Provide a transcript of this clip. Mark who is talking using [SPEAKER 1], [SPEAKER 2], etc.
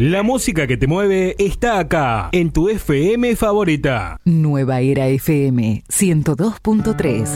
[SPEAKER 1] La música que te mueve está acá, en tu FM favorita.
[SPEAKER 2] Nueva Era FM 102.3.